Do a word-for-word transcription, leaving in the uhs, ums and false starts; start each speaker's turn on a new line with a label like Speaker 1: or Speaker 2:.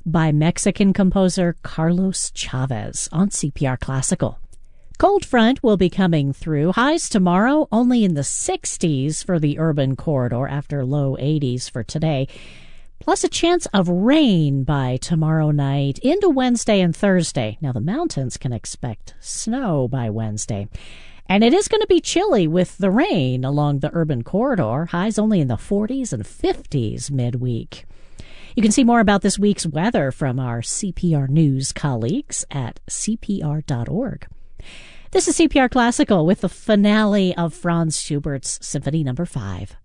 Speaker 1: by Mexican composer Carlos Chavez on C P R Classical. Cold front will be coming through. Highs tomorrow only in the sixties for the urban corridor after low eighties for today. Plus a chance of rain by tomorrow night into Wednesday and Thursday. Now the mountains can expect snow by Wednesday. And it is going to be chilly with the rain along the urban corridor. Highs only in the forties and fifties midweek. You can see more about this week's weather from our C P R News colleagues at C P R dot org. This is C P R Classical with the finale of Franz Schubert's Symphony Number five.